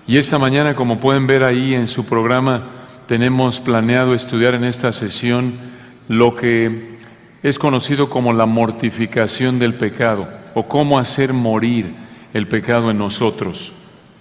Y esta mañana, como pueden ver ahí en su programa, tenemos planeado estudiar en esta sesión lo que es conocido como la mortificación del pecado, o cómo hacer morir el pecado en nosotros.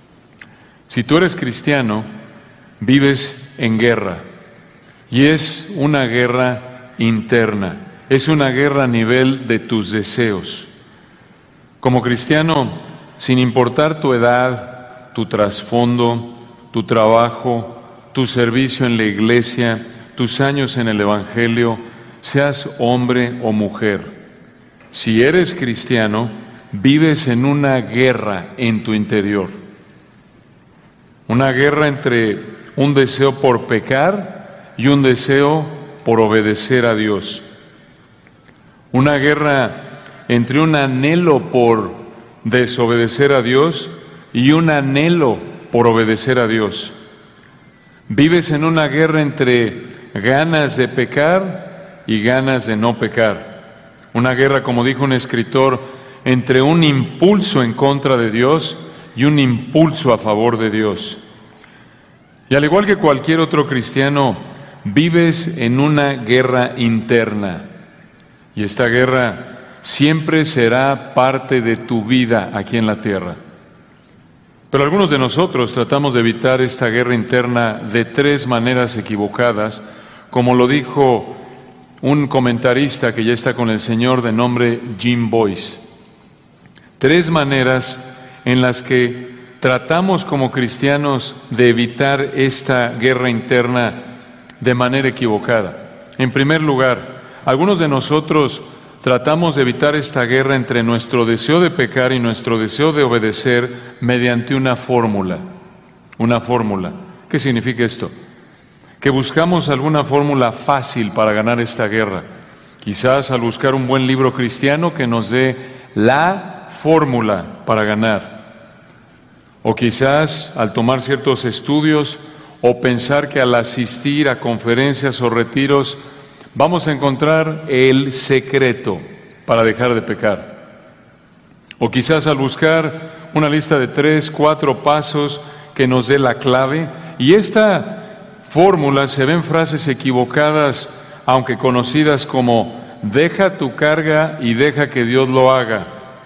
Si tú eres cristiano, vives en guerra, y es una guerra interna, es una guerra a nivel de tus deseos. Como cristiano, sin importar tu edad, tu trasfondo, tu trabajo, tu servicio en la iglesia, tus años en el Evangelio, seas hombre o mujer, si eres cristiano, vives en una guerra en tu interior. Una guerra entre un deseo por pecar y un deseo por obedecer a Dios. Una guerra entre un anhelo por desobedecer a Dios y un anhelo por obedecer a Dios. Vives en una guerra entre ganas de pecar y ganas de no pecar. Una guerra, como dijo un escritor, entre un impulso en contra de Dios y un impulso a favor de Dios. Y al igual que cualquier otro cristiano, vives en una guerra interna. Y esta guerra siempre será parte de tu vida aquí en la tierra. Pero algunos de nosotros tratamos de evitar esta guerra interna de tres maneras equivocadas, como lo dijo un comentarista que ya está con el Señor de nombre Jim Boyce. Tres maneras en las que tratamos como cristianos de evitar esta guerra interna de manera equivocada. En primer lugar, algunos de nosotros tratamos de evitar esta guerra entre nuestro deseo de pecar y nuestro deseo de obedecer mediante una fórmula. Una fórmula. ¿Qué significa esto? Que buscamos alguna fórmula fácil para ganar esta guerra. Quizás al buscar un buen libro cristiano que nos dé la fórmula para ganar. O quizás al tomar ciertos estudios o pensar que al asistir a conferencias o retiros vamos a encontrar el secreto para dejar de pecar. O quizás al buscar una lista de 3, 4 pasos que nos dé la clave. Y esta fórmula se ve en frases equivocadas, aunque conocidas como deja tu carga y deja que Dios lo haga.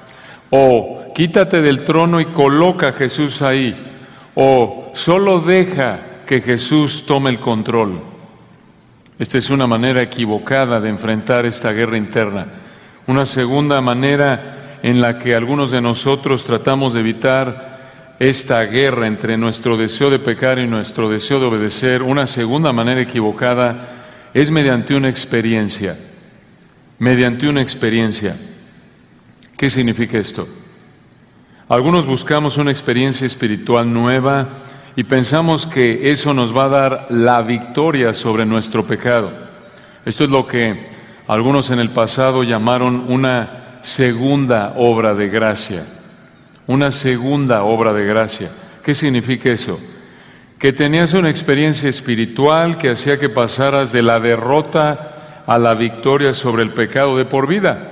O quítate del trono y coloca a Jesús ahí. O solo deja que Jesús tome el control. Esta es una manera equivocada de enfrentar esta guerra interna. Una segunda manera en la que algunos de nosotros tratamos de evitar esta guerra entre nuestro deseo de pecar y nuestro deseo de obedecer, una segunda manera equivocada es mediante una experiencia. Mediante una experiencia. ¿Qué significa esto? Algunos buscamos una experiencia espiritual nueva y pensamos que eso nos va a dar la victoria sobre nuestro pecado. Esto es lo que algunos en el pasado llamaron una segunda obra de gracia. Una segunda obra de gracia. ¿Qué significa eso? Que tenías una experiencia espiritual que hacía que pasaras de la derrota a la victoria sobre el pecado de por vida.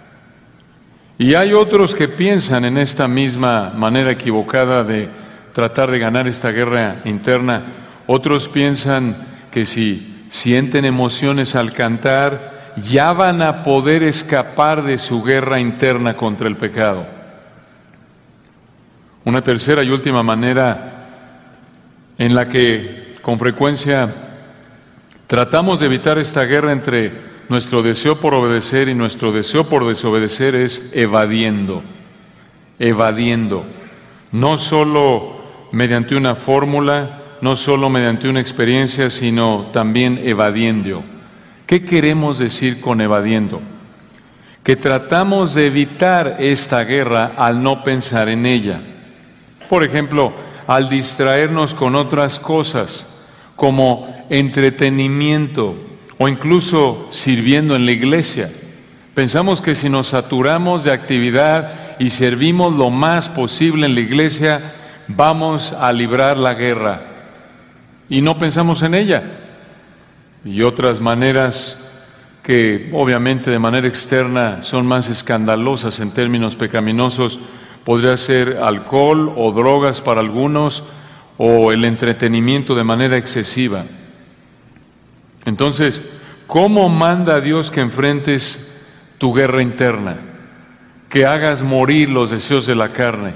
Y hay otros que piensan en esta misma manera equivocada de tratar de ganar esta guerra interna. Otros piensan que si sienten emociones al cantar, ya van a poder escapar de su guerra interna contra el pecado. Una tercera y última manera en la que con frecuencia tratamos de evitar esta guerra entre nuestro deseo por obedecer y nuestro deseo por desobedecer es evadiendo. Evadiendo. No solo mediante una fórmula, no solo mediante una experiencia, sino también evadiendo. ¿Qué queremos decir con evadiendo? Que tratamos de evitar esta guerra al no pensar en ella. Por ejemplo, al distraernos con otras cosas, como entretenimiento o incluso sirviendo en la iglesia. Pensamos que si nos saturamos de actividad y servimos lo más posible en la iglesia, vamos a librar la guerra. Y no pensamos en ella. Y otras maneras que obviamente de manera externa son más escandalosas en términos pecaminosos, podría ser alcohol o drogas para algunos, o el entretenimiento de manera excesiva. Entonces, ¿cómo manda Dios que enfrentes tu guerra interna? Que hagas morir los deseos de la carne.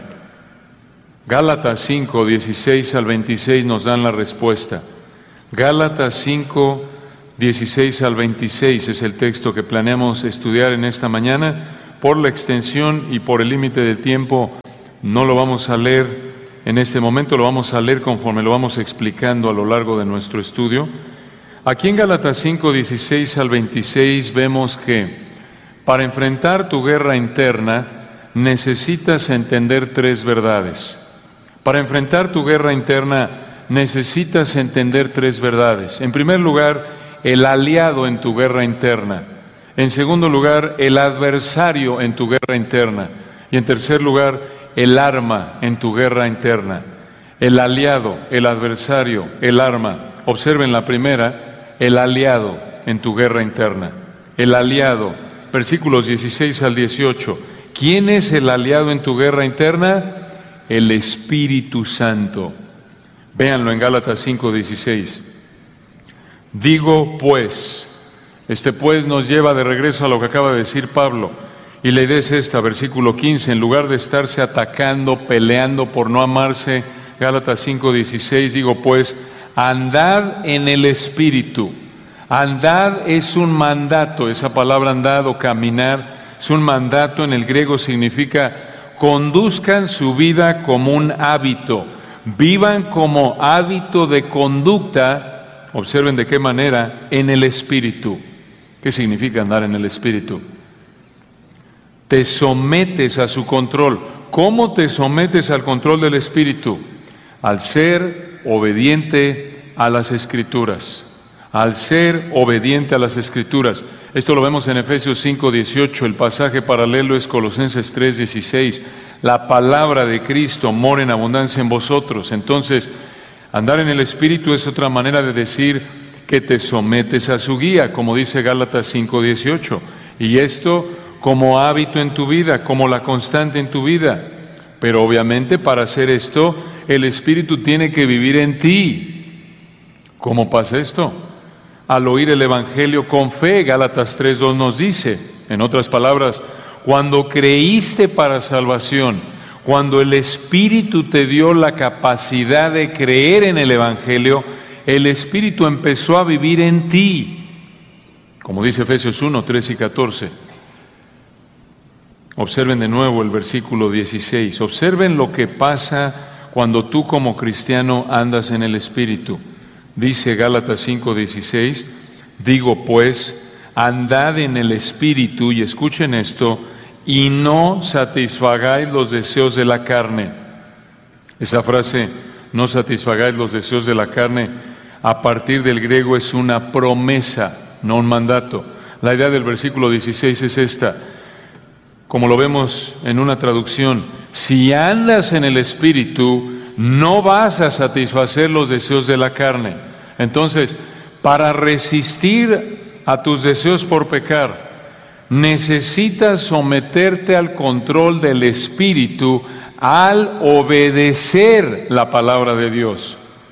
Gálatas 5, 16 al 26 nos dan la respuesta. Gálatas 5, 16 al 26 es el texto que planeamos estudiar en esta mañana. Por la extensión y por el límite del tiempo, no lo vamos a leer en este momento, lo vamos a leer conforme lo vamos explicando a lo largo de nuestro estudio. Aquí en Gálatas 5, 16 al 26 vemos que para enfrentar tu guerra interna necesitas entender tres verdades. Para enfrentar tu guerra interna necesitas entender tres verdades. En primer lugar, el aliado en tu guerra interna. En segundo lugar, el adversario en tu guerra interna. Y en tercer lugar, el arma en tu guerra interna. El aliado, el adversario, el arma. Observen la primera, el aliado en tu guerra interna. El aliado, versículos 16 al 18. ¿Quién es el aliado en tu guerra interna? El Espíritu Santo. Véanlo en Gálatas 5:16. Digo pues, este pues nos lleva de regreso a lo que acaba de decir Pablo, y la idea es esta, versículo 15, en lugar de estarse atacando, peleando por no amarse, Gálatas 5:16, digo pues, andad en el Espíritu. Andad es un mandato, esa palabra andad o caminar es un mandato, en el griego significa conduzcan su vida como un hábito, vivan como hábito de conducta, observen de qué manera, en el Espíritu. ¿Qué significa andar en el Espíritu? Te sometes a su control. ¿Cómo te sometes al control del Espíritu? Al ser obediente a las Escrituras. Al ser obediente a las Escrituras. Esto lo vemos en Efesios 5:18, el pasaje paralelo es Colosenses 3:16. La palabra de Cristo mora en abundancia en vosotros. Entonces, andar en el Espíritu es otra manera de decir que te sometes a su guía, como dice Gálatas 5:18. Y esto como hábito en tu vida, como la constante en tu vida. Pero obviamente para hacer esto, el Espíritu tiene que vivir en ti. ¿Cómo pasa esto? Al oír el Evangelio con fe, Gálatas 3:2 nos dice, en otras palabras, cuando creíste para salvación, cuando el Espíritu te dio la capacidad de creer en el Evangelio, el Espíritu empezó a vivir en ti, como dice Efesios 1:13 y 14. Observen de nuevo el versículo 16, observen lo que pasa cuando tú como cristiano andas en el Espíritu. Dice Gálatas 5:16, digo pues, andad en el Espíritu, y escuchen esto, y no satisfagáis los deseos de la carne. Esa frase, no satisfagáis los deseos de la carne, a partir del griego es una promesa, no un mandato. La idea del versículo 16 es esta, como lo vemos en una traducción, si andas en el Espíritu, no vas a satisfacer los deseos de la carne. Entonces, para resistir a tus deseos por pecar, necesitas someterte al control del Espíritu al obedecer la palabra de Dios.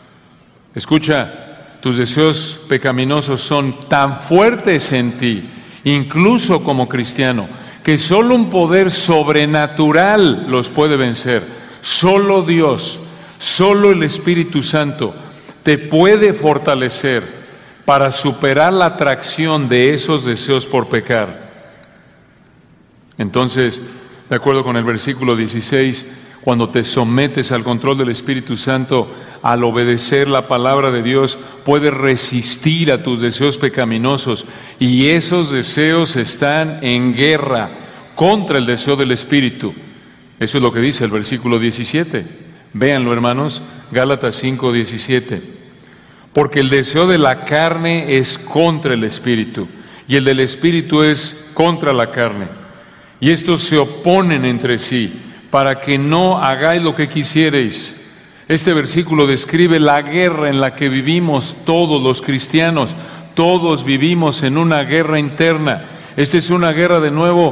Escucha, tus deseos pecaminosos son tan fuertes en ti, incluso como cristiano, que solo un poder sobrenatural los puede vencer. Solo Dios, solo el Espíritu Santo te puede fortalecer para superar la atracción de esos deseos por pecar. Entonces, de acuerdo con el versículo 16, cuando te sometes al control del Espíritu Santo, al obedecer la palabra de Dios, puedes resistir a tus deseos pecaminosos, y esos deseos están en guerra contra el deseo del Espíritu. Eso es lo que dice el versículo 17. Véanlo, hermanos, Gálatas 5:17. Porque el deseo de la carne es contra el Espíritu, y el del Espíritu es contra la carne. Y estos se oponen entre sí, para que no hagáis lo que quisierais. Este versículo describe la guerra en la que vivimos todos los cristianos. Todos vivimos en una guerra interna. Esta es una guerra, de nuevo,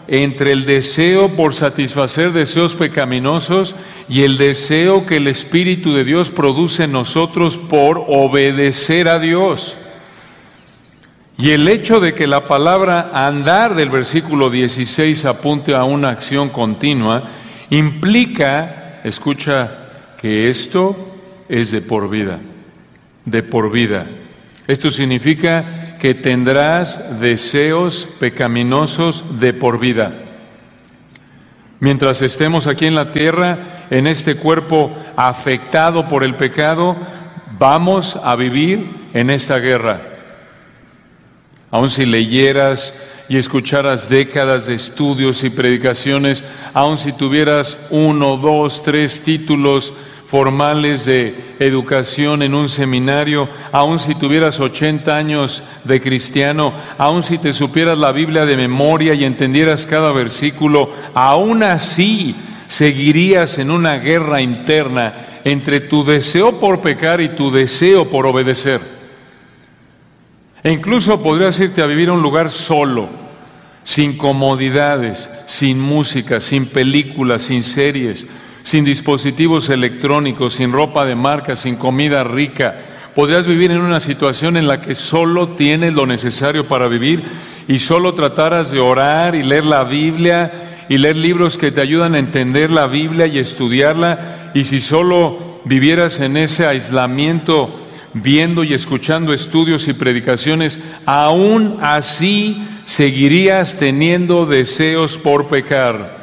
entre el deseo por satisfacer deseos pecaminosos y el deseo que el Espíritu de Dios produce en nosotros por obedecer a Dios. Y el hecho de que la palabra andar del versículo 16 apunte a una acción continua, implica, escucha, que esto es de por vida, de por vida. Esto significa que tendrás deseos pecaminosos de por vida. Mientras estemos aquí en la tierra, en este cuerpo afectado por el pecado, vamos a vivir en esta guerra. Aun si leyeras y escucharas décadas de estudios y predicaciones, aun si tuvieras 1, 2, 3 títulos formales de educación en un seminario, aun si tuvieras 80 años de cristiano, aun si te supieras la Biblia de memoria y entendieras cada versículo, aún así seguirías en una guerra interna entre tu deseo por pecar y tu deseo por obedecer. E incluso podrías irte a vivir a un lugar solo, sin comodidades, sin música, sin películas, sin series, sin dispositivos electrónicos, sin ropa de marca, sin comida rica. Podrías vivir en una situación en la que solo tienes lo necesario para vivir y solo trataras de orar y leer la Biblia y leer libros que te ayudan a entender la Biblia y estudiarla. Y si solo vivieras en ese aislamiento, viendo y escuchando estudios y predicaciones, aún así seguirías teniendo deseos por pecar.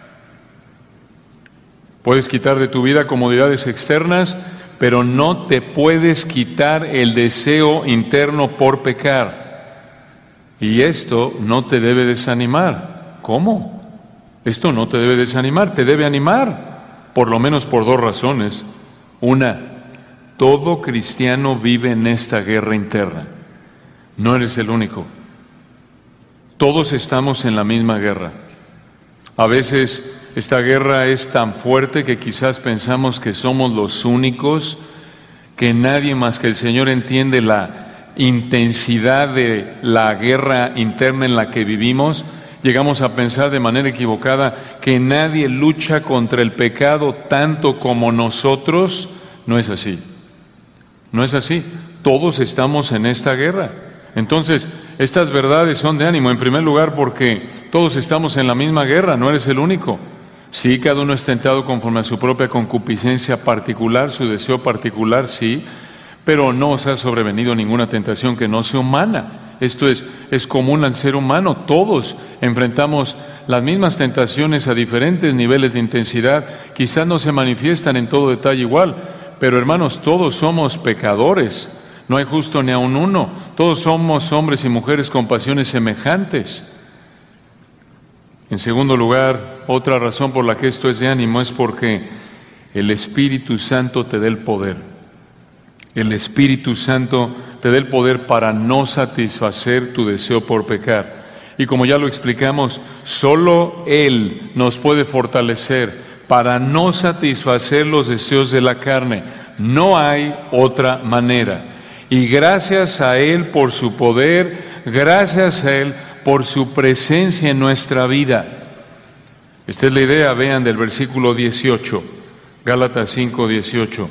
Puedes quitar de tu vida comodidades externas, pero no te puedes quitar el deseo interno por pecar. Y esto no te debe desanimar. ¿Cómo? Esto no te debe desanimar, te debe animar, por lo menos por 2 razones. Una, todo cristiano vive en esta guerra interna. No eres el único. Todos estamos en la misma guerra. A veces esta guerra es tan fuerte que quizás pensamos que somos los únicos, que nadie más que el Señor entiende la intensidad de la guerra interna en la que vivimos. Llegamos a pensar de manera equivocada que nadie lucha contra el pecado tanto como nosotros. No es así. No es así. Todos estamos en esta guerra. Entonces, estas verdades son de ánimo. En primer lugar, porque todos estamos en la misma guerra, no eres el único. Sí, cada uno es tentado conforme a su propia concupiscencia particular, su deseo particular, sí, pero no os ha sobrevenido ninguna tentación que no sea humana. Esto es común al ser humano. Todos enfrentamos las mismas tentaciones a diferentes niveles de intensidad. Quizás no se manifiestan en todo detalle igual, pero hermanos, todos somos pecadores. No hay justo ni aun uno. Todos somos hombres y mujeres con pasiones semejantes. En segundo lugar, otra razón por la que esto es de ánimo es porque el Espíritu Santo te da el poder. El Espíritu Santo te da el poder para no satisfacer tu deseo por pecar. Y como ya lo explicamos, solo Él nos puede fortalecer para no satisfacer los deseos de la carne. No hay otra manera. Y gracias a Él por su poder, gracias a Él por su presencia en nuestra vida. Esta es la idea, vean, del versículo 18, Gálatas 5, 18.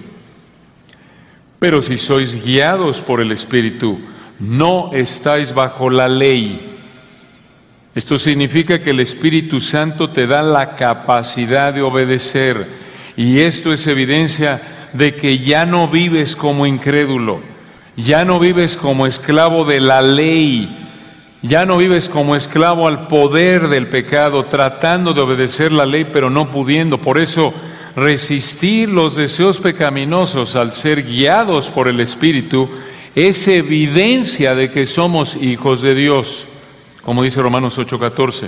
Pero si sois guiados por el Espíritu, no estáis bajo la ley. Esto significa que el Espíritu Santo te da la capacidad de obedecer. Y esto es evidencia de que ya no vives como incrédulo, ya no vives como esclavo de la ley, ya no vives como esclavo al poder del pecado, tratando de obedecer la ley pero no pudiendo. Por eso, resistir los deseos pecaminosos al ser guiados por el Espíritu es evidencia de que somos hijos de Dios, como dice Romanos 8:14.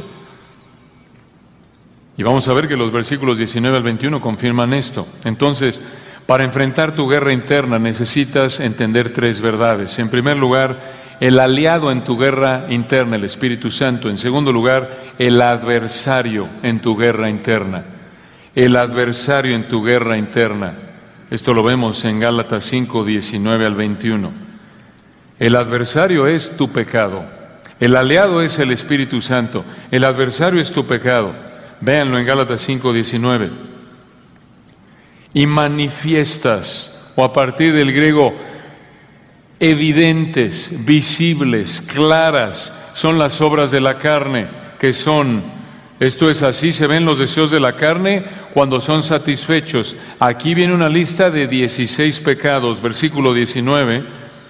Y vamos a ver que los versículos 19 al 21 confirman esto. Entonces, para enfrentar tu guerra interna necesitas entender 3 verdades. En primer lugar, el aliado en tu guerra interna, el Espíritu Santo. En segundo lugar, el adversario en tu guerra interna. El adversario en tu guerra interna. Esto lo vemos en Gálatas 5, 19 al 21. El adversario es tu pecado. El aliado es el Espíritu Santo. El adversario es tu pecado. Véanlo en Gálatas 5:19. Y manifiestas, o a partir del griego, evidentes, visibles, claras, son las obras de la carne, que son, esto es así, se ven los deseos de la carne cuando son satisfechos. Aquí viene una lista de 16 pecados, versículo 19,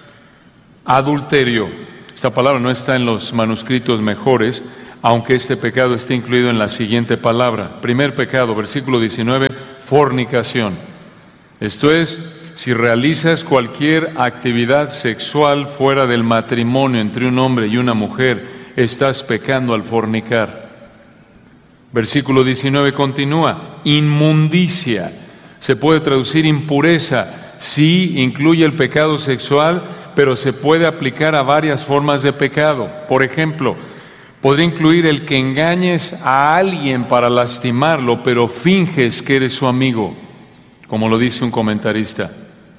adulterio. Esta palabra no está en los manuscritos mejores, aunque este pecado esté incluido en la siguiente palabra. Primer pecado, versículo 19, fornicación. Esto es, si realizas cualquier actividad sexual fuera del matrimonio entre un hombre y una mujer, estás pecando al fornicar. Versículo 19 continúa, inmundicia. Se puede traducir impureza. Sí, incluye el pecado sexual, pero se puede aplicar a varias formas de pecado. Por ejemplo, podría incluir el que engañes a alguien para lastimarlo, pero finges que eres su amigo, como lo dice un comentarista.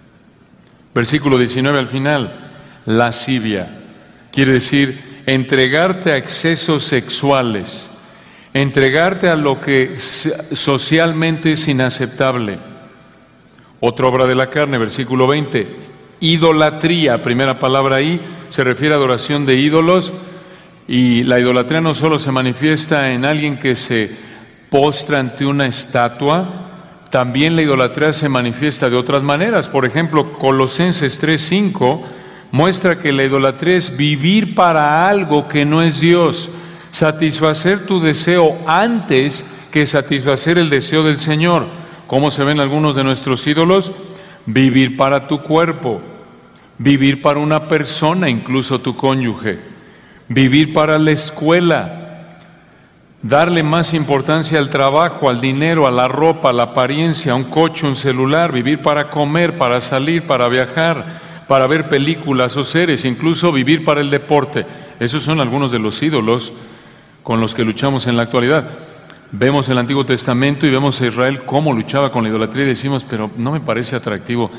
Versículo 19 al final, lascivia. Quiere decir entregarte a excesos sexuales, entregarte a lo que socialmente es inaceptable. Otra obra de la carne, versículo 20, idolatría. Primera palabra ahí se refiere a adoración de ídolos, y la idolatría no solo se manifiesta en alguien que se postra ante una estatua, también la idolatría se manifiesta de otras maneras. Por ejemplo, Colosenses 3:5 muestra que la idolatría es vivir para algo que no es Dios, satisfacer tu deseo antes que satisfacer el deseo del Señor. ¿Cómo se ven algunos de nuestros ídolos? Vivir para tu cuerpo, vivir para una persona, incluso tu cónyuge, vivir para la escuela, darle más importancia al trabajo, al dinero, a la ropa, a la apariencia, a un coche, un celular, vivir para comer, para salir, para viajar, para ver películas o series, incluso vivir para el deporte. Esos son algunos de los ídolos con los que luchamos en la actualidad. Vemos el Antiguo Testamento y vemos a Israel cómo luchaba con la idolatría y decimos, pero no me parece atractivo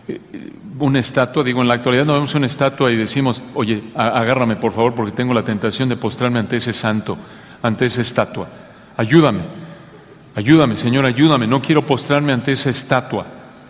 una estatua. Digo, en la actualidad no vemos una estatua y decimos, oye, agárrame por favor porque tengo la tentación de postrarme ante ese santo, ante esa estatua. Ayúdame, Señor, ayúdame, no quiero postrarme ante esa estatua.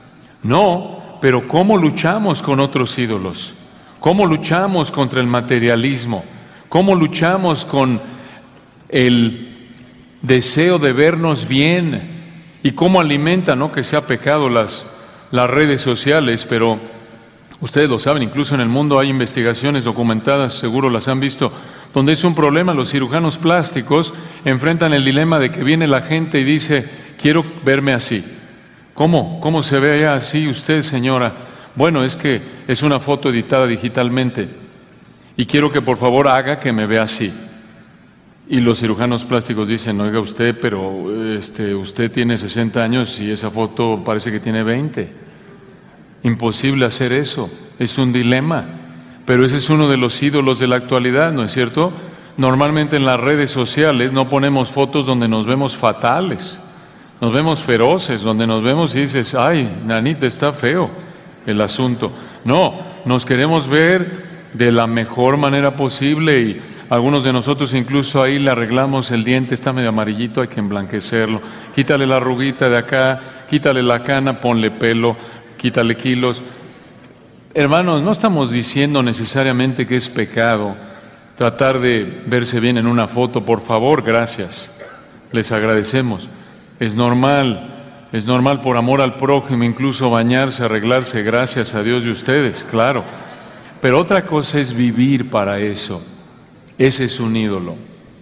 No, pero ¿cómo luchamos con otros ídolos? ¿Cómo luchamos contra el materialismo? ¿Cómo luchamos con el deseo de vernos bien? ¿Y cómo alimenta, no que sea pecado, las redes sociales? Pero ustedes lo saben, incluso en el mundo hay investigaciones documentadas, seguro las han visto, donde es un problema. Los cirujanos plásticos enfrentan el dilema de que viene la gente y dice, quiero verme así. ¿Cómo se ve así usted, señora? Bueno, es que es una foto editada digitalmente y quiero que por favor haga que me vea así. Y los cirujanos plásticos dicen, oiga usted, pero usted tiene 60 años y esa foto parece que tiene 20. Imposible hacer eso, es un dilema. Pero ese es uno de los ídolos de la actualidad, ¿no es cierto? Normalmente en las redes sociales no ponemos fotos donde nos vemos fatales, nos vemos feroces, donde nos vemos y dices, ay, nanita, está feo el asunto. No, nos queremos ver de la mejor manera posible y algunos de nosotros incluso ahí le arreglamos el diente, está medio amarillito, hay que emblanquecerlo, quítale la arruguita de acá, quítale la cana, ponle pelo, quítale kilos. Hermanos, no estamos diciendo necesariamente que es pecado tratar de verse bien en una foto, por favor, gracias, les agradecemos. Es normal por amor al prójimo, incluso bañarse, arreglarse, gracias a Dios de ustedes, claro. Pero otra cosa es vivir para eso. Ese es un ídolo.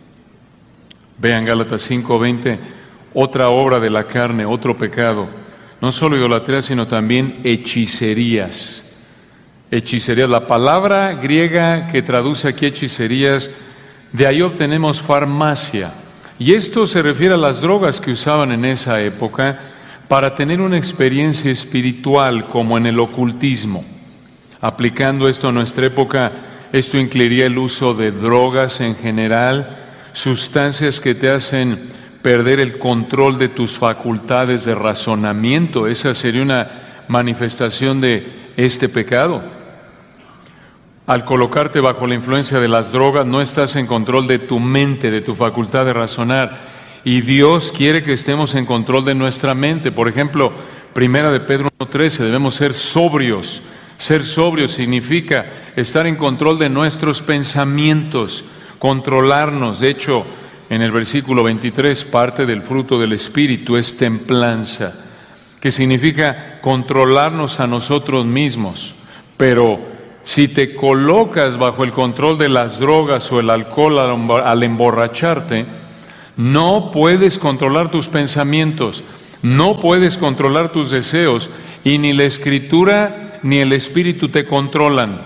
Vean Gálatas 5:20, otra obra de la carne, otro pecado. No solo idolatría, sino también hechicerías. Hechicerías, la palabra griega que traduce aquí hechicerías, de ahí obtenemos farmacia. Y esto se refiere a las drogas que usaban en esa época para tener una experiencia espiritual, como en el ocultismo. Aplicando esto a nuestra época, esto incluiría el uso de drogas en general, sustancias que te hacen perder el control de tus facultades de razonamiento. Esa sería una manifestación de este pecado. Al colocarte bajo la influencia de las drogas, no estás en control de tu mente, de tu facultad de razonar. Y Dios quiere que estemos en control de nuestra mente. Por ejemplo, Primera de Pedro 1:13, debemos ser sobrios. Ser sobrio significa estar en control de nuestros pensamientos, controlarnos. De hecho, en el versículo 23, parte del fruto del Espíritu es templanza, que significa controlarnos a nosotros mismos. Pero si te colocas bajo el control de las drogas o el alcohol al emborracharte, no puedes controlar tus pensamientos, no puedes controlar tus deseos, y ni la Escritura ni el Espíritu te controlan.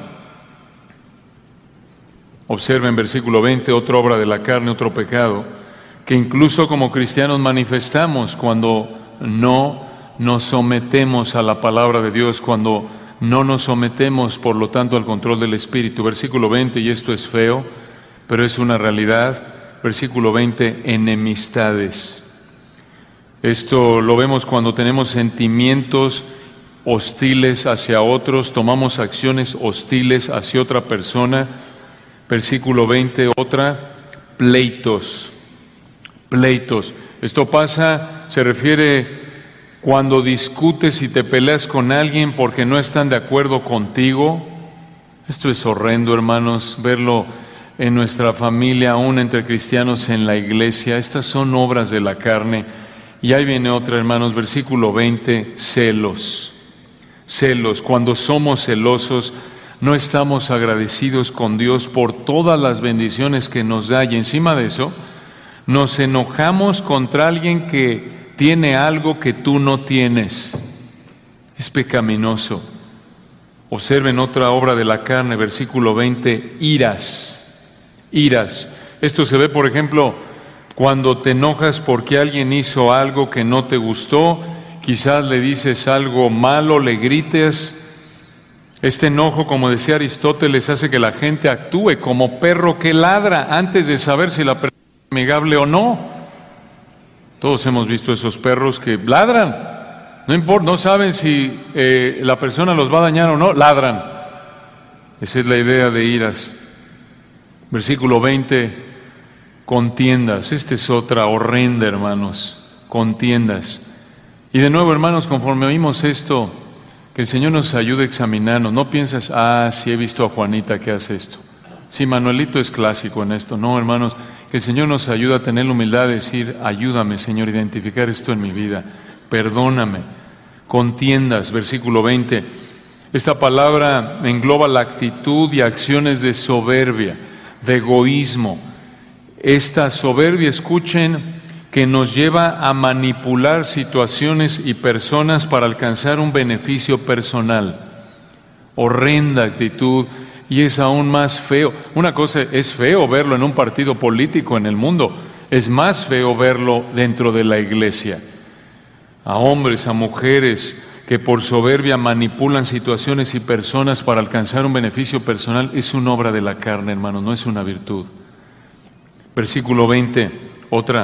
Observen versículo 20, otra obra de la carne, otro pecado, que incluso como cristianos manifestamos cuando no nos sometemos a la palabra de Dios, cuando no nos sometemos, por lo tanto, al control del Espíritu. Versículo 20, y esto es feo, pero es una realidad. Versículo 20, enemistades. Esto lo vemos cuando tenemos sentimientos hostiles hacia otros, tomamos acciones hostiles hacia otra persona. Versículo 20, otra, pleitos. Pleitos. Esto pasa, se refiere cuando discutes y te peleas con alguien porque no están de acuerdo contigo. Esto es horrendo, hermanos, verlo en nuestra familia, aún entre cristianos en la iglesia. Estas son obras de la carne. Y ahí viene otra, hermanos, versículo 20, celos. Celos. Cuando somos celosos, no estamos agradecidos con Dios por todas las bendiciones que nos da, y encima de eso, nos enojamos contra alguien que tiene algo que tú no tienes. Es pecaminoso. Observen otra obra de la carne, versículo 20, iras. Iras. Esto se ve, por ejemplo, cuando te enojas porque alguien hizo algo que no te gustó, quizás le dices algo malo, le grites. Este enojo, como decía Aristóteles, hace que la gente actúe como perro que ladra antes de saber si la persona es amigable o no. Todos hemos visto esos perros que ladran. No importa, no saben si la persona los va a dañar o no, ladran. Esa es la idea de iras. Versículo 20, contiendas. Esta es otra horrenda, hermanos, contiendas. Y de nuevo, hermanos, conforme oímos esto, que el Señor nos ayude a examinarnos. No piensas, sí he visto a Juanita que hace esto. Sí, Manuelito es clásico en esto. No, hermanos, que el Señor nos ayude a tener la humildad de decir, ayúdame, Señor, a identificar esto en mi vida. Perdóname. Contiendas, versículo 20. Esta palabra engloba la actitud y acciones de soberbia, de egoísmo. Esta soberbia, escuchen, que nos lleva a manipular situaciones y personas para alcanzar un beneficio personal. Horrenda actitud, y es aún más feo. Una cosa es feo verlo en un partido político en el mundo, es más feo verlo dentro de la iglesia. A hombres, a mujeres que por soberbia manipulan situaciones y personas para alcanzar un beneficio personal, es una obra de la carne, hermano, no es una virtud. Versículo 20, otra,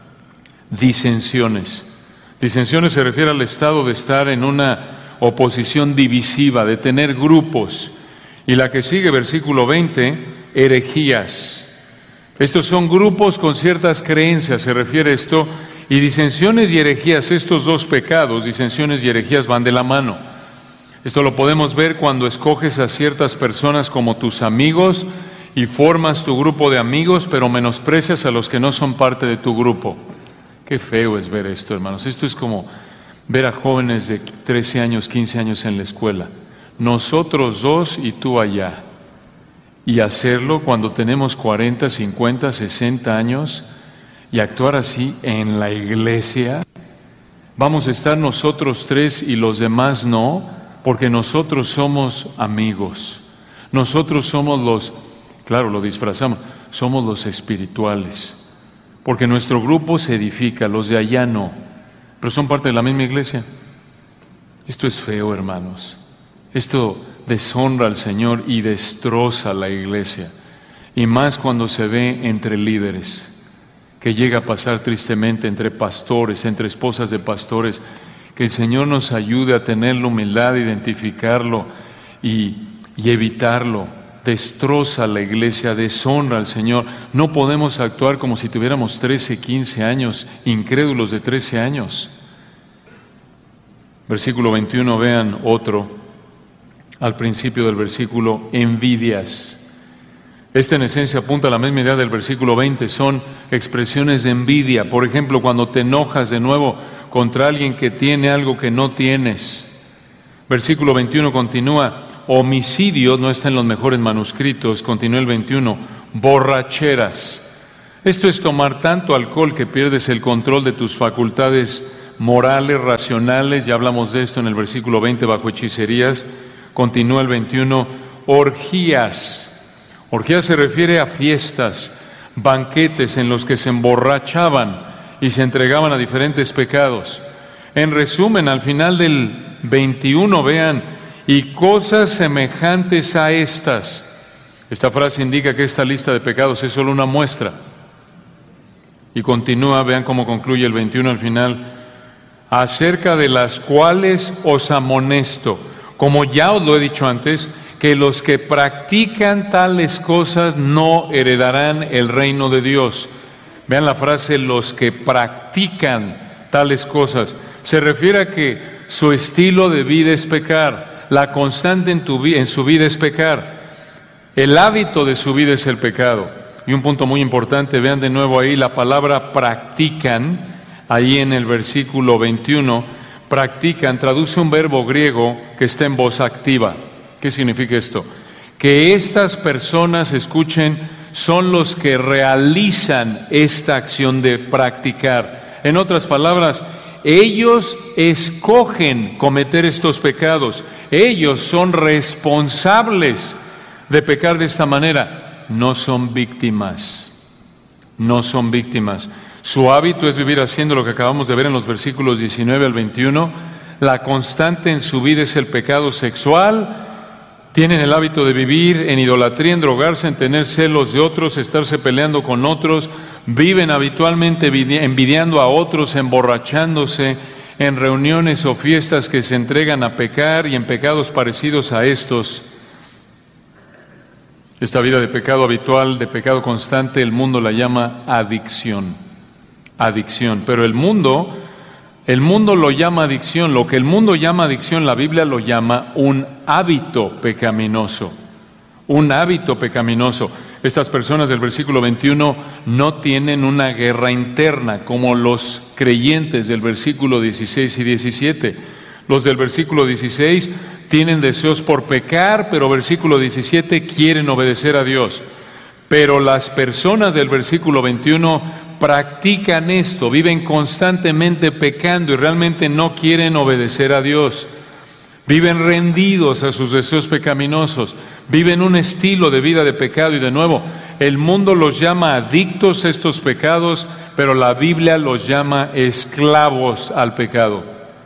disensiones. Disensiones se refiere al estado de estar en una oposición divisiva, de tener grupos. Y la que sigue, versículo 20, herejías. Estos son grupos con ciertas creencias, se refiere esto. Y disensiones y herejías, estos dos pecados, disensiones y herejías, van de la mano. Esto lo podemos ver cuando escoges a ciertas personas como tus amigos y formas tu grupo de amigos, pero menosprecias a los que no son parte de tu grupo. Qué feo es ver esto, hermanos. Esto es como ver a jóvenes de 13 años, 15 años en la escuela. Nosotros dos y tú allá. Y hacerlo cuando tenemos 40, 50, 60 años y actuar así en la iglesia. Vamos a estar nosotros tres y los demás no, porque nosotros somos amigos. Nosotros somos los, claro, lo disfrazamos, somos los espirituales. Porque nuestro grupo se edifica, los de allá no, pero son parte de la misma iglesia. Esto es feo, hermanos. Esto deshonra al Señor y destroza la iglesia. Y más cuando se ve entre líderes, que llega a pasar tristemente entre pastores, entre esposas de pastores. Que el Señor nos ayude a tener la humildad de identificarlo y evitarlo. destroza la iglesia, deshonra al Señor. No podemos actuar como si tuviéramos 13, 15 años, incrédulos de 13 años. Versículo 21, vean otro, al principio del versículo, envidias. Este en esencia apunta a la misma idea del versículo 20, son expresiones de envidia. Por ejemplo, cuando te enojas de nuevo contra alguien que tiene algo que no tienes. Versículo 21 continúa, homicidios, no está en los mejores manuscritos, continúa el 21, borracheras. Esto es tomar tanto alcohol que pierdes el control de tus facultades morales, racionales, ya hablamos de esto en el versículo 20 bajo hechicerías. Continúa el 21, orgías. Orgías se refiere a fiestas, banquetes en los que se emborrachaban y se entregaban a diferentes pecados. En resumen, al final del 21, vean, y cosas semejantes a estas. Esta frase indica que esta lista de pecados es solo una muestra. Y continúa, vean cómo concluye el 21 al final, acerca de las cuales os amonesto, como ya os lo he dicho antes, que los que practican tales cosas no heredarán el reino de Dios. Vean la frase, los que practican tales cosas. Se refiere a que su estilo de vida es pecar, la constante en su vida es pecar, el hábito de su vida es el pecado. Y un punto muy importante, vean de nuevo ahí la palabra practican, ahí en el versículo 21, practican, traduce un verbo griego que está en voz activa. ¿Qué significa esto? Que estas personas, escuchen, son los que realizan esta acción de practicar. En otras palabras, ellos escogen cometer estos pecados. Ellos son responsables de pecar de esta manera. No son víctimas. No son víctimas. Su hábito es vivir haciendo lo que acabamos de ver en los versículos 19 al 21. La constante en su vida es el pecado sexual. Tienen el hábito de vivir en idolatría, en drogarse, en tener celos de otros, estarse peleando con otros. Viven habitualmente envidiando a otros, emborrachándose en reuniones o fiestas que se entregan a pecar y en pecados parecidos a estos. Esta vida de pecado habitual, de pecado constante, el mundo la llama adicción. Adicción. Pero el mundo lo llama adicción. Lo que el mundo llama adicción, la Biblia lo llama un hábito pecaminoso. Un hábito pecaminoso. Estas personas del versículo 21 no tienen una guerra interna como los creyentes del versículo 16 y 17. Los del versículo 16 tienen deseos por pecar, pero versículo 17 quieren obedecer a Dios. Pero las personas del versículo 21 practican esto, viven constantemente pecando y realmente no quieren obedecer a Dios. Viven rendidos a sus deseos pecaminosos, viven un estilo de vida de pecado y de nuevo, el mundo los llama adictos a estos pecados, pero la Biblia los llama esclavos al pecado.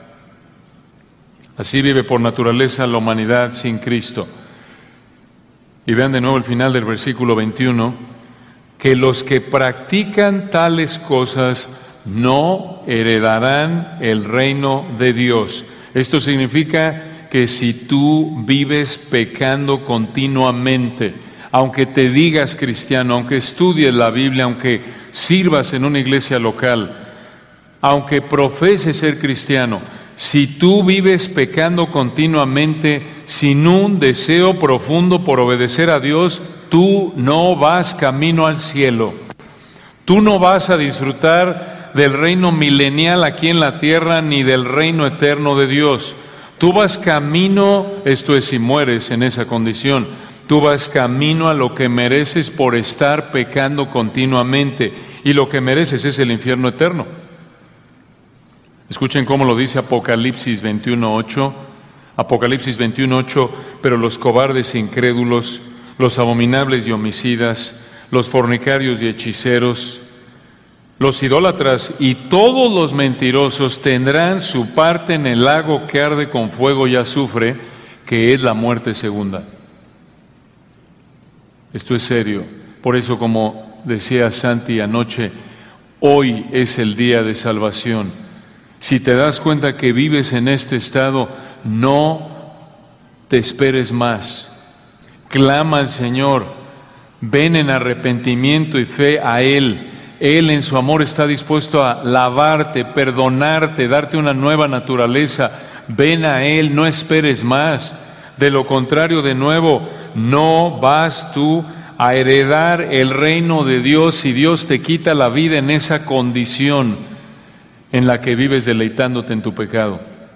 Así vive por naturaleza la humanidad sin Cristo. Y vean de nuevo el final del versículo 21, que los que practican tales cosas no heredarán el reino de Dios. Esto significa que si tú vives pecando continuamente, aunque te digas cristiano, aunque estudies la Biblia, aunque sirvas en una iglesia local, aunque profeses ser cristiano, si tú vives pecando continuamente sin un deseo profundo por obedecer a Dios, tú no vas camino al cielo. Tú no vas a disfrutar del reino milenial aquí en la tierra ni del reino eterno de Dios. Tú vas camino, esto es si mueres en esa condición, tú vas camino a lo que mereces por estar pecando continuamente, y lo que mereces es el infierno eterno. Escuchen cómo lo dice Apocalipsis 21:8. Apocalipsis 21:8, pero los cobardes e incrédulos, los abominables y homicidas, los fornicarios y hechiceros, los idólatras y todos los mentirosos tendrán su parte en el lago que arde con fuego y azufre, que es la muerte segunda. Esto es serio. Por eso, como decía Santi anoche, hoy es el día de salvación. Si te das cuenta que vives en este estado, no te esperes más. clama al Señor, ven en arrepentimiento y fe a Él. Él en su amor está dispuesto a lavarte, perdonarte, darte una nueva naturaleza. Ven a Él, no esperes más. De lo contrario, de nuevo, no vas tú a heredar el reino de Dios si Dios te quita la vida en esa condición en la que vives deleitándote en tu pecado.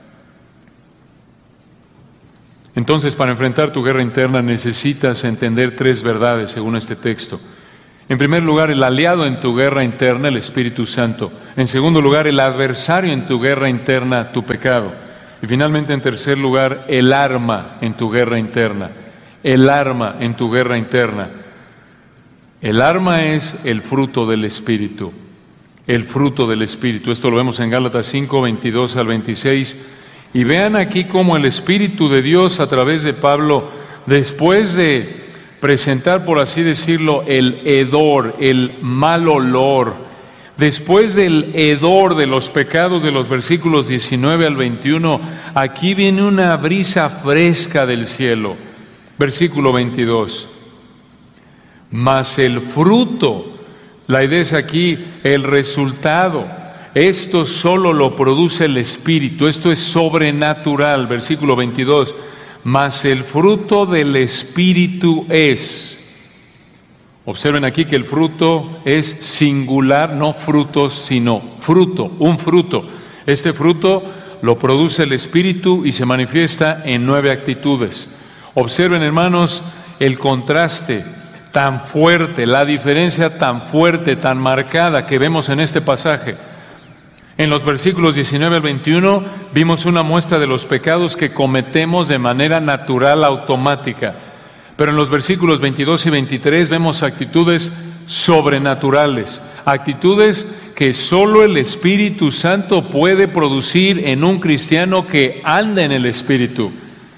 Entonces, para enfrentar tu guerra interna necesitas entender tres verdades según este texto. En primer lugar, el aliado en tu guerra interna, el Espíritu Santo. En segundo lugar, el adversario en tu guerra interna, tu pecado. Y finalmente, en tercer lugar, el arma en tu guerra interna. El arma en tu guerra interna. El arma es el fruto del Espíritu. El fruto del Espíritu. Esto lo vemos en Gálatas 5, 22 al 26. Y vean aquí cómo el Espíritu de Dios, a través de Pablo, después de presentar, por así decirlo, el hedor, el mal olor, después del hedor de los pecados de los versículos 19 al 21, aquí viene una brisa fresca del cielo. Versículo 22. Mas el fruto, la idea es aquí el resultado. Esto solo lo produce el Espíritu, esto es sobrenatural. Versículo 22. Mas el fruto del Espíritu es. Observen aquí que el fruto es singular, no frutos, sino fruto, un fruto. Este fruto lo produce el Espíritu y se manifiesta en 9 actitudes. Observen, hermanos, el contraste tan fuerte, la diferencia tan fuerte, tan marcada que vemos en este pasaje. En los versículos 19 al 21 vimos una muestra de los pecados que cometemos de manera natural, automática. Pero en los versículos 22 y 23 vemos actitudes sobrenaturales, actitudes que solo el Espíritu Santo puede producir en un cristiano que anda en el Espíritu.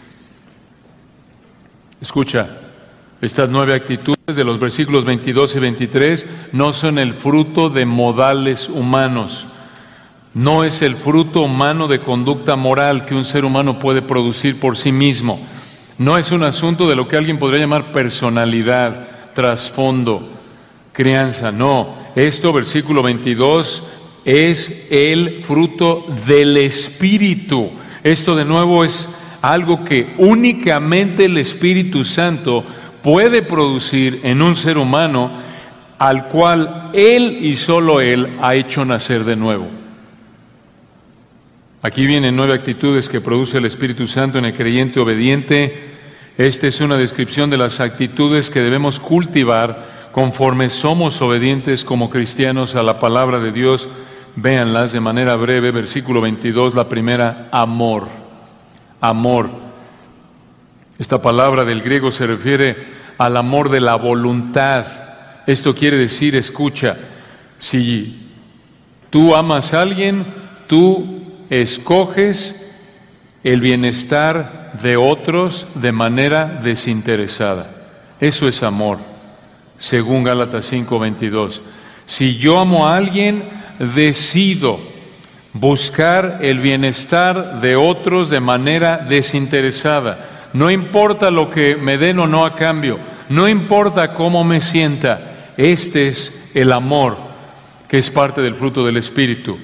Escucha, estas 9 actitudes de los versículos 22 y 23 no son el fruto de modales humanos. No es el fruto humano de conducta moral que un ser humano puede producir por sí mismo. No es un asunto de lo que alguien podría llamar personalidad, trasfondo, crianza. No, esto, versículo 22, es el fruto del Espíritu. Esto de nuevo es algo que únicamente el Espíritu Santo puede producir en un ser humano al cual Él y solo Él ha hecho nacer de nuevo. Aquí vienen 9 actitudes que produce el Espíritu Santo en el creyente obediente. Esta es una descripción de las actitudes que debemos cultivar conforme somos obedientes como cristianos a la palabra de Dios. Véanlas de manera breve. Versículo 22, la primera, amor. Amor. Esta palabra del griego se refiere al amor de la voluntad. Esto quiere decir, escucha, si tú amas a alguien, tú escoges el bienestar de otros de manera desinteresada. Eso es amor, según Gálatas 5:22. Si yo amo a alguien, decido buscar el bienestar de otros de manera desinteresada. No importa lo que me den o no a cambio, no importa cómo me sienta. Este es el amor que es parte del fruto del Espíritu.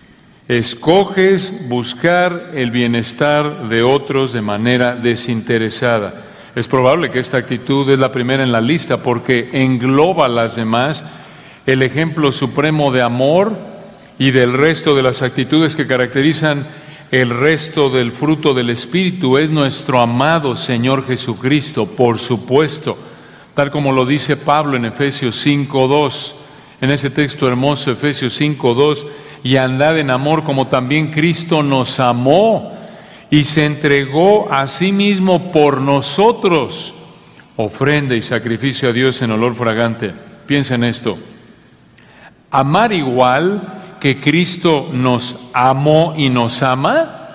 Escoges buscar el bienestar de otros de manera desinteresada. Es probable que esta actitud es la primera en la lista porque engloba las demás. El ejemplo supremo de amor y del resto de las actitudes que caracterizan el resto del fruto del Espíritu es nuestro amado Señor Jesucristo, por supuesto, tal como lo dice Pablo en Efesios 5:2, en ese texto hermoso, Efesios 5:2, y andad en amor como también Cristo nos amó y se entregó a sí mismo por nosotros, ofrenda y sacrificio a Dios en olor fragante. Piensa en esto. Amar igual que Cristo nos amó y nos ama,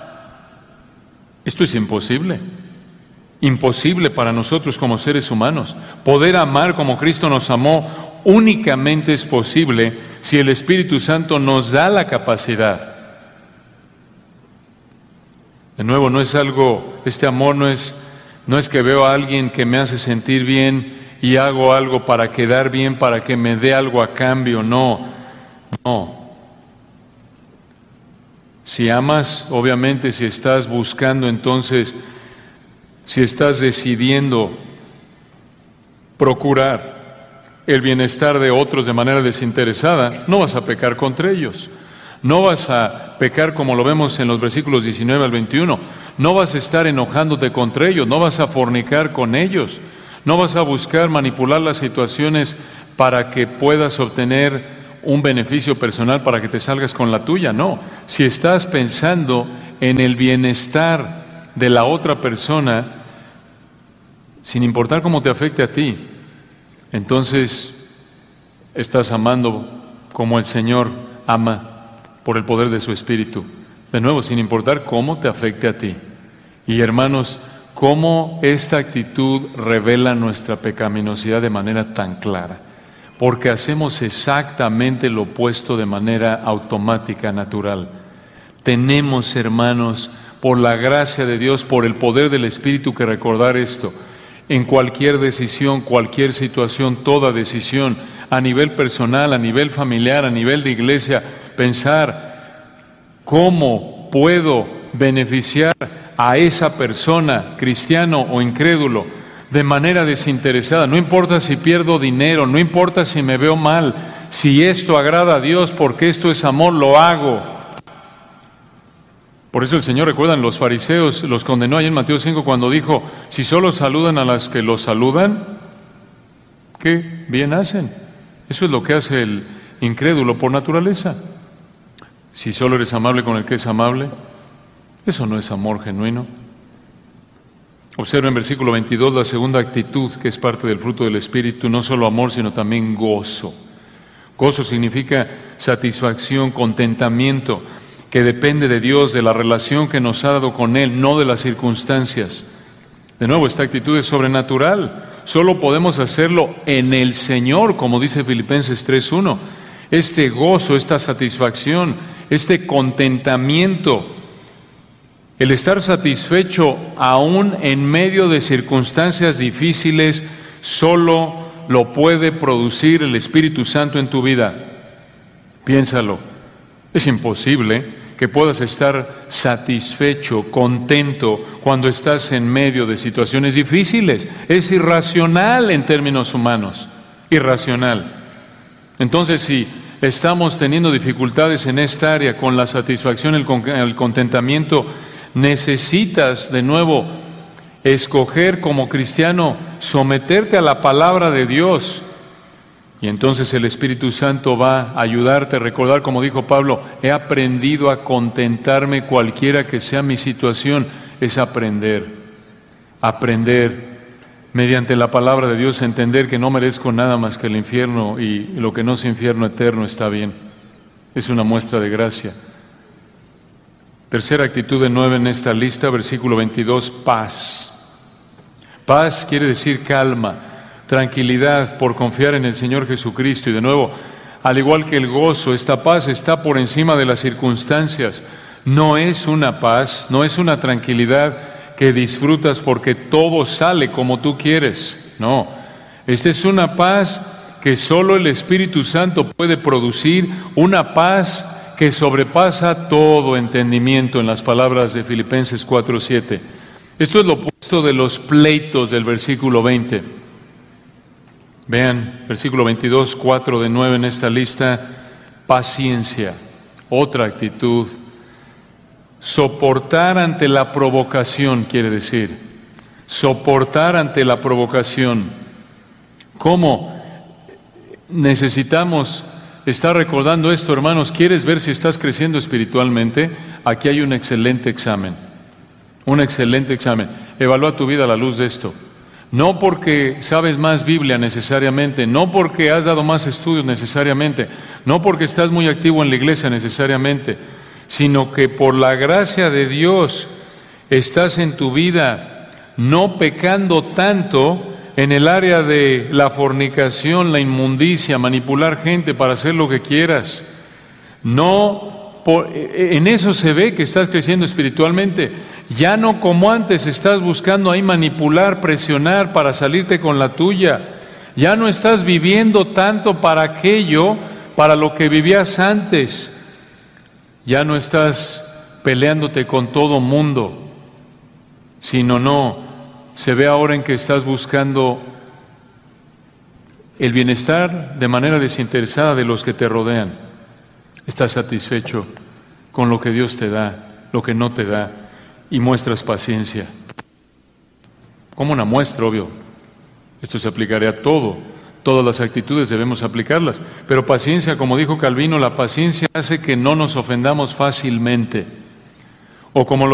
esto es imposible. Imposible para nosotros como seres humanos. Poder amar como Cristo nos amó únicamente es posible si el Espíritu Santo nos da la capacidad. De nuevo, no es algo, este amor no es No es que veo a alguien que me hace sentir bien y hago algo para quedar bien, para que me dé algo a cambio. No, no. Si amas, obviamente, si estás buscando, entonces, si estás decidiendo procurar el bienestar de otros de manera desinteresada, no vas a pecar contra ellos. No vas a pecar como lo vemos en los versículos 19 al 21. No vas a estar enojándote contra ellos, no vas a fornicar con ellos, no vas a buscar manipular las situaciones para que puedas obtener un beneficio personal para que te salgas con la tuya. No, si estás pensando en el bienestar de la otra persona, sin importar cómo te afecte a ti, entonces estás amando como el Señor ama por el poder de su Espíritu. De nuevo, sin importar cómo te afecte a ti. Y hermanos, cómo esta actitud revela nuestra pecaminosidad de manera tan clara. Porque hacemos exactamente lo opuesto de manera automática, natural. Tenemos, hermanos, por la gracia de Dios, por el poder del Espíritu, que recordar esto. En cualquier decisión, cualquier situación, toda decisión, a nivel personal, a nivel familiar, a nivel de iglesia, pensar cómo puedo beneficiar a esa persona, cristiano o incrédulo, de manera desinteresada. No importa si pierdo dinero, no importa si me veo mal, si esto agrada a Dios, porque esto es amor, lo hago. Por eso el Señor, recuerdan, los fariseos los condenó ahí en Mateo 5 cuando dijo, si solo saludan a las que los saludan, ¿qué bien hacen? Eso es lo que hace el incrédulo por naturaleza. Si solo eres amable con el que es amable, eso no es amor genuino. Observa en versículo 22 la segunda actitud, que es parte del fruto del Espíritu, no solo amor, sino también gozo. Gozo significa satisfacción, contentamiento, que depende de Dios, de la relación que nos ha dado con Él, no de las circunstancias. De nuevo, esta actitud es sobrenatural. Solo podemos hacerlo en el Señor, como dice Filipenses 3:1. Este gozo, esta satisfacción, este contentamiento, el estar satisfecho aún en medio de circunstancias difíciles, solo lo puede producir el Espíritu Santo en tu vida. Piénsalo. Es imposible que puedas estar satisfecho, contento, cuando estás en medio de situaciones difíciles. Es irracional en términos humanos, irracional. Entonces, si estamos teniendo dificultades en esta área con la satisfacción, el contentamiento, necesitas de nuevo escoger como cristiano someterte a la palabra de Dios. Y entonces el Espíritu Santo va a ayudarte a recordar, como dijo Pablo, he aprendido a contentarme cualquiera que sea mi situación. Es aprender mediante la palabra de Dios, entender que no merezco nada más que el infierno, y lo que no es infierno eterno está bien. Es una muestra de gracia. Tercera actitud de 9 en esta lista, versículo 22, paz. Paz quiere decir calma, tranquilidad por confiar en el Señor Jesucristo. Y de nuevo, al igual que el gozo, esta paz está por encima de las circunstancias. No es una paz, no es una tranquilidad que disfrutas porque todo sale como tú quieres. No, esta es una paz que solo el Espíritu Santo puede producir, una paz que sobrepasa todo entendimiento, en las palabras de Filipenses 4:7. Esto es lo opuesto de los pleitos del versículo 20. Vean, versículo 22, 4 de 9 en esta lista, paciencia, otra actitud. Soportar ante la provocación, quiere decir, soportar ante la provocación. ¿Cómo necesitamos estar recordando esto, hermanos? ¿Quieres ver si estás creciendo espiritualmente? Aquí hay un excelente examen, un excelente examen. Evalúa tu vida a la luz de esto. No porque sabes más Biblia necesariamente, no porque has dado más estudios necesariamente, no porque estás muy activo en la iglesia necesariamente, sino que por la gracia de Dios estás en tu vida no pecando tanto en el área de la fornicación, la inmundicia, manipular gente para hacer lo que quieras. No, en eso se ve que estás creciendo espiritualmente. Ya no como antes estás buscando ahí manipular, presionar para salirte con la tuya. Ya no estás viviendo tanto para aquello, para lo que vivías antes. Ya no estás peleándote con todo mundo, sino se ve ahora en que estás buscando el bienestar de manera desinteresada de los que te rodean. Estás satisfecho con lo que Dios te da, lo que no te da, y muestras paciencia. Como una muestra, obvio. Esto se aplicaría a todo. Todas las actitudes debemos aplicarlas. Pero paciencia, como dijo Calvino, la paciencia hace que no nos ofendamos fácilmente. O como